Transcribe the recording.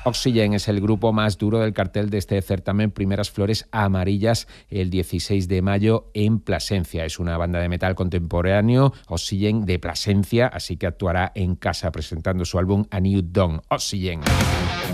Oxygen es el grupo más duro del cartel de este certamen Primeras Flores Amarillas el 16 de mayo en Plasencia. Es una banda de metal contemporáneo, Oxygen de Plasencia, así que actuará en casa presentando su álbum A New Dawn. Oxygen.